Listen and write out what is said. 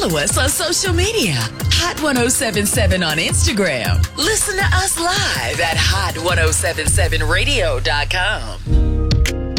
Follow us on social media. Hot 1077 on Instagram. Listen to us live at hot1077radio.com.